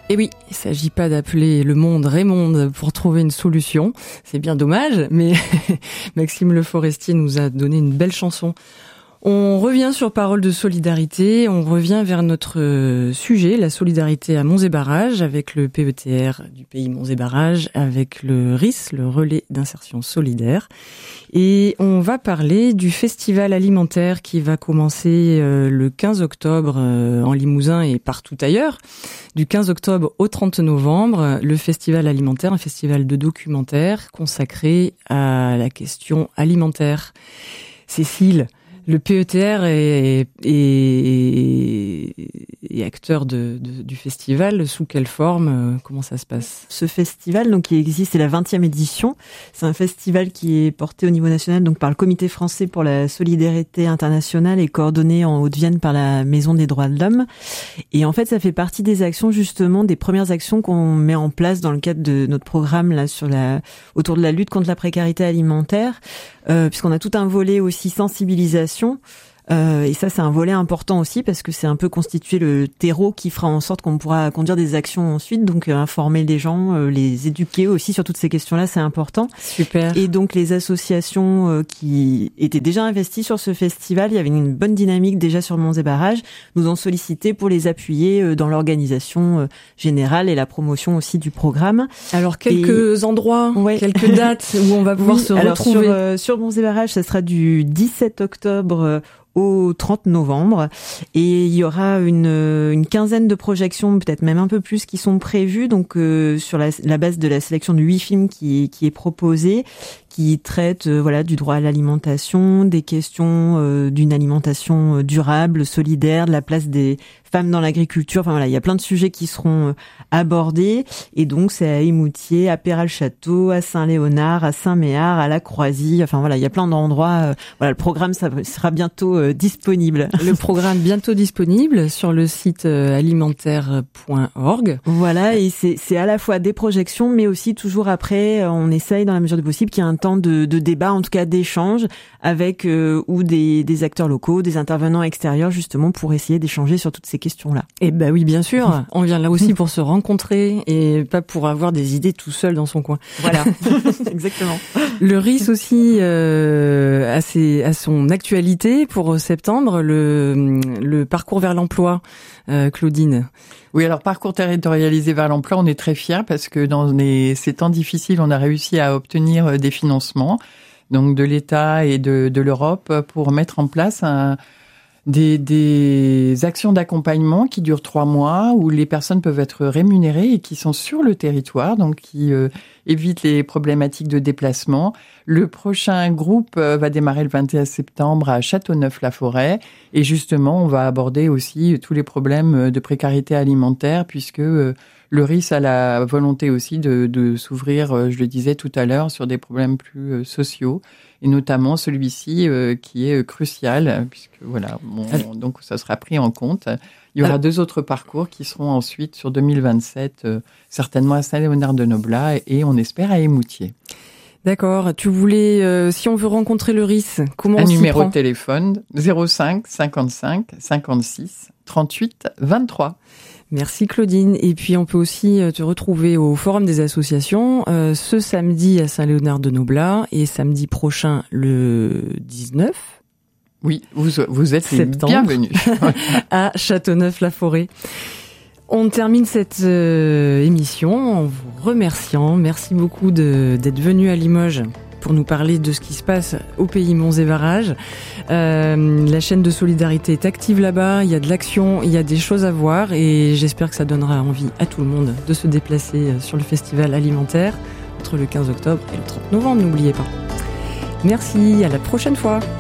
Et oui, il ne s'agit pas d'appeler le monde Raymonde pour trouver une solution. C'est bien dommage, mais Maxime Le Forestier nous a donné une belle chanson. On revient sur Paroles de solidarité, on revient vers notre sujet, la solidarité à Monts et Barrages, avec le PETR du pays Monts et Barrages, avec le RIS, le Relais d'insertion solidaire. Et on va parler du festival alimentaire qui va commencer le 15 octobre en Limousin et partout ailleurs. Du 15 octobre au 30 novembre, le festival alimentaire, un festival de documentaires consacré à la question alimentaire. Cécile, le PETR est acteur du festival. Sous quelle forme? Comment ça se passe? Ce festival, donc, qui existe, c'est la 20e édition. C'est un festival qui est porté au niveau national, donc, par le Comité français pour la solidarité internationale et coordonné en Haute-Vienne par la Maison des droits de l'homme. Et en fait, ça fait partie des actions, justement, des premières actions qu'on met en place dans le cadre de notre programme, là, autour de la lutte contre la précarité alimentaire, puisqu'on a tout un volet aussi sensibilisation. Et ça, c'est un volet important aussi parce que c'est un peu constituer le terreau qui fera en sorte qu'on pourra conduire des actions ensuite. Donc, informer les gens, les éduquer aussi sur toutes ces questions-là, c'est important. Super. Et donc, les associations qui étaient déjà investies sur ce festival, il y avait une bonne dynamique déjà sur Monts et Barrages, nous ont sollicité pour les appuyer dans l'organisation générale et la promotion aussi du programme. Alors, quelques endroits, quelques dates où on va pouvoir se retrouver. Alors, sur Monts et Barrages, ça sera du 17 octobre au 30 novembre, et il y aura une quinzaine de projections, peut-être même un peu plus, qui sont prévues, donc sur la base de la sélection de 8 films qui est proposée, qui traitent du droit à l'alimentation, des questions d'une alimentation durable, solidaire, de la place des femmes dans l'agriculture. Enfin voilà, il y a plein de sujets qui seront abordés, et donc c'est à Émoutier, à Péral-Château, à Saint-Léonard, à Saint-Méard, à La Croisie. Enfin voilà, il y a plein d'endroits. Le programme sera bientôt disponible. Le programme bientôt disponible sur le site alimentaire.org. Voilà, et c'est à la fois des projections, mais aussi toujours après, on essaye dans la mesure du possible qu'il y ait un temps de débat, en tout cas d'échange, avec ou des acteurs locaux, des intervenants extérieurs, justement pour essayer d'échanger sur toutes ces questions-là. Eh ben oui, bien sûr. On vient là aussi pour se rencontrer et pas pour avoir des idées tout seul dans son coin. Voilà, exactement. Le RIS aussi a son actualité pour septembre, le parcours vers l'emploi. Claudine. Oui, alors parcours territorialisé vers l'emploi, on est très fiers parce que dans ces temps difficiles, on a réussi à obtenir des financements, donc de l'État et de l'Europe, pour mettre en place des actions d'accompagnement qui durent 3 mois, où les personnes peuvent être rémunérées et qui sont sur le territoire, donc qui évitent les problématiques de déplacement. Le prochain groupe va démarrer le 21 septembre à Châteauneuf-la-Forêt, et justement, on va aborder aussi tous les problèmes de précarité alimentaire, puisque le RIS a la volonté aussi de s'ouvrir, je le disais tout à l'heure, sur des problèmes plus sociaux, et notamment celui-ci qui est crucial, puisque donc ça sera pris en compte. Il y aura 2 autres parcours qui seront ensuite sur 2027, certainement à Saint-Léonard-de-Noblat et on espère à Émoutier. D'accord. Tu voulais, si on veut rencontrer le RIS, comment on s'y prend ? Un numéro de téléphone 05 55 56 38 23. Merci Claudine. Et puis on peut aussi te retrouver au Forum des associations ce samedi à Saint-Léonard-de-Noblat et samedi prochain le 19. Oui, vous êtes les bienvenus. À Châteauneuf-la-Forêt. On termine cette émission en vous remerciant. Merci beaucoup d'être venu à Limoges pour nous parler de ce qui se passe au pays Monts et Barrages. La chaîne de solidarité est active là-bas, il y a de l'action, il y a des choses à voir et j'espère que ça donnera envie à tout le monde de se déplacer sur le festival alimentaire entre le 15 octobre et le 30 novembre, n'oubliez pas. Merci, à la prochaine fois.